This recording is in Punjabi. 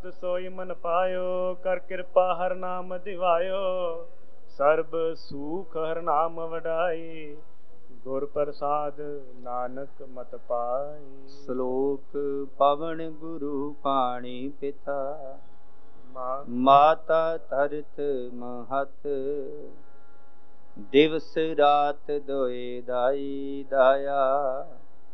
ਸਤ ਸੋਈ ਮਨ ਪਾਇਓ, ਕਰ ਕਿਰਪਾ ਹਰ ਨਾਮ ਦਿਵਾਇਓ। ਸਰਬ ਸੂਖ ਹਰ ਨਾਮ ਵਡਾਈ, ਗੁਰ ਪ੍ਰਸਾਦ ਨਾਨਕ ਮਤ ਪਾਈ। ਸ਼ਲੋਕ ਪਵਨ ਗੁਰੂ ਪਾਣੀ ਪਿਤਾ, ਮਾਤਾ ਧਰਤ ਮਹਤ। ਦਿਵਸ ਰਾਤ ਦੋਇ ਦਾਈ ਦਾਇਆ,